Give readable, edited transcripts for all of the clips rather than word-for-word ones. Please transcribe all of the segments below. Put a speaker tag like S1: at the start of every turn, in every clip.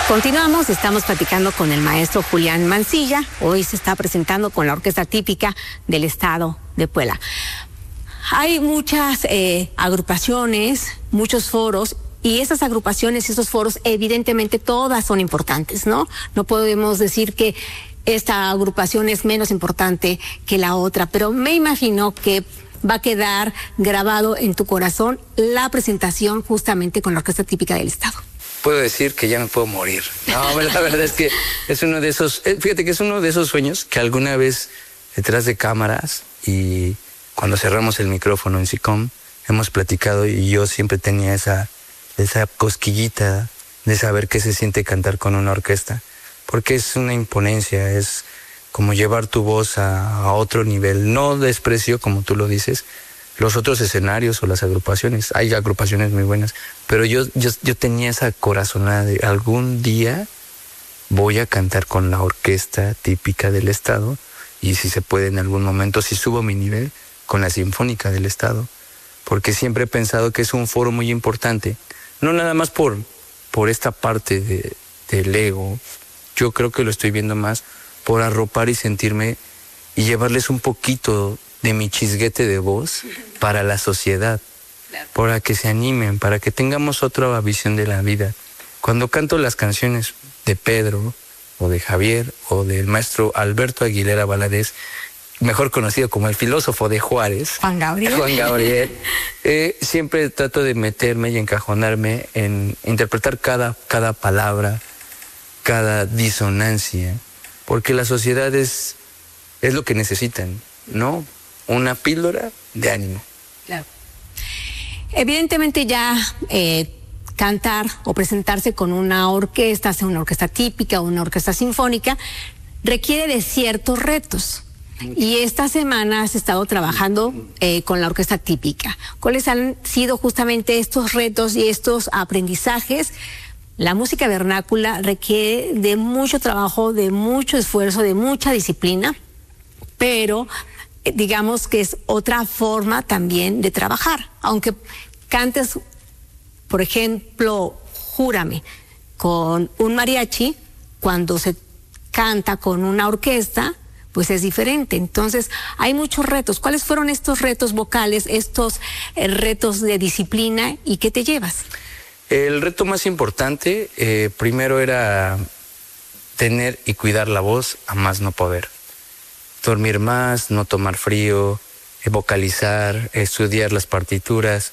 S1: Continuamos, estamos platicando con el maestro Julián Mancilla. Hoy se está presentando con la Orquesta Típica del Estado de Puebla. Hay muchas agrupaciones, muchos foros, y esas agrupaciones y esos foros evidentemente todas son importantes, ¿no? No podemos decir que esta agrupación es menos importante que la otra, pero me imagino que va a quedar grabado en tu corazón la presentación justamente con la Orquesta Típica del Estado.
S2: Puedo decir que ya me puedo morir. No, la verdad es que es uno de esos, fíjate que es uno de esos sueños que alguna vez detrás de cámaras y cuando cerramos el micrófono en SICOM hemos platicado, y yo siempre tenía esa cosquillita de saber qué se siente cantar con una orquesta, porque es una imponencia, es como llevar tu voz a otro nivel. No desprecio, como tú lo dices, los otros escenarios o las agrupaciones. Hay agrupaciones muy buenas, pero yo tenía esa corazonada de algún día voy a cantar con la Orquesta Típica del Estado, y si se puede en algún momento, si subo mi nivel, con la Sinfónica del Estado, porque siempre he pensado que es un foro muy importante, no nada más por esta parte del ego. Yo creo que lo estoy viendo más por arropar y sentirme y llevarles un poquito de mi chisguete de voz para la sociedad, para que se animen, para que tengamos otra visión de la vida. Cuando canto las canciones de Pedro, o de Javier, o del maestro Alberto Aguilera Valadez, mejor conocido como el filósofo de Juárez,
S1: Juan Gabriel,
S2: siempre trato de meterme y encajonarme en interpretar cada palabra, cada disonancia, porque la sociedad es lo que necesitan, ¿no? Una píldora de ánimo.
S1: Claro. Evidentemente ya cantar o presentarse con una orquesta, sea una orquesta típica o una orquesta sinfónica, requiere de ciertos retos. Y esta semana has estado trabajando con la Orquesta Típica. ¿Cuáles han sido justamente estos retos y estos aprendizajes? La música vernácula requiere de mucho trabajo, de mucho esfuerzo, de mucha disciplina, pero digamos que es otra forma también de trabajar. Aunque cantes, por ejemplo, Júrame, con un mariachi, cuando se canta con una orquesta, pues es diferente. Entonces, hay muchos retos. ¿Cuáles fueron estos retos vocales, estos retos de disciplina, y qué te llevas?
S2: El reto más importante, primero era tener y cuidar la voz a más no poder. Dormir más, no tomar frío, vocalizar, estudiar las partituras,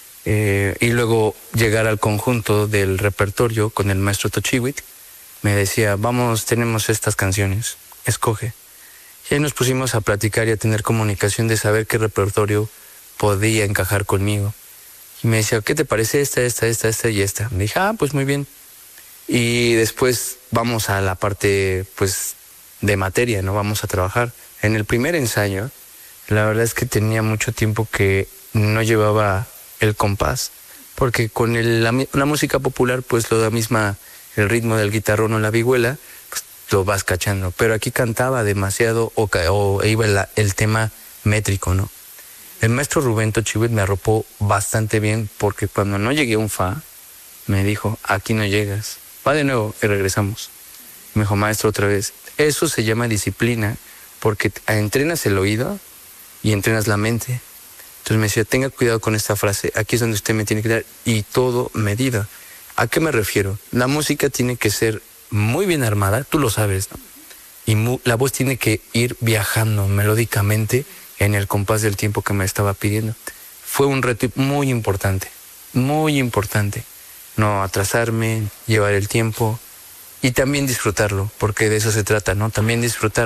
S2: y luego llegar al conjunto del repertorio con el maestro Tochiwit. Me decía, vamos, tenemos estas canciones, escoge. Y ahí nos pusimos a platicar y a tener comunicación de saber qué repertorio podía encajar conmigo. Y me decía, ¿qué te parece esta y esta? Me dije, pues muy bien. Y después vamos a la parte, pues, de materia, ¿no? Vamos a trabajar. En el primer ensayo, la verdad es que tenía mucho tiempo que no llevaba el compás, porque con la música popular, pues lo da misma, el ritmo del guitarrón o la vihuela, pues lo vas cachando. Pero aquí cantaba demasiado o iba el tema métrico, ¿no? El maestro Rubén Tochiwit me arropó bastante bien, porque cuando no llegué a un fa, me dijo, aquí no llegas, va de nuevo y regresamos. Me dijo, maestro, otra vez. Eso se llama disciplina, porque entrenas el oído y entrenas la mente. Entonces me decía, tenga cuidado con esta frase, aquí es donde usted me tiene que dar, y todo medido. ¿A qué me refiero? La música tiene que ser muy bien armada, tú lo sabes, ¿no? Y la voz tiene que ir viajando melódicamente en el compás del tiempo que me estaba pidiendo. Fue un reto muy importante, no atrasarme, llevar el tiempo y también disfrutarlo, porque de eso se trata, ¿no? También disfrutar.